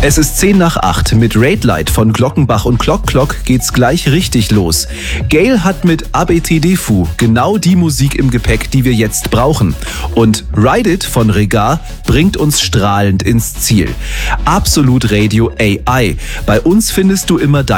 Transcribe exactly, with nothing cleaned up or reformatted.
Es ist zehn nach acht. Mit Raid Light von Glockenbach und Clock Clock geht's gleich richtig los. Gayle hat mit A B C D Fu genau die Musik im Gepäck, die wir jetzt brauchen. Und Ride It von Regar bringt uns strahlend ins Ziel. Absolut Radio A I. Bei uns findest du immer dein